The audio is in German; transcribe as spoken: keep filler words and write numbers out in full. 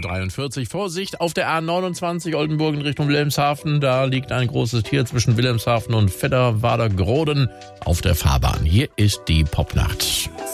Uhr dreiundvierzig. Vorsicht auf der A neunundzwanzig Oldenburg in Richtung Wilhelmshaven. Da liegt ein großes Tier zwischen Wilhelmshaven und Fedderwader-Groden auf der Fahrbahn. Hier ist die Popnacht.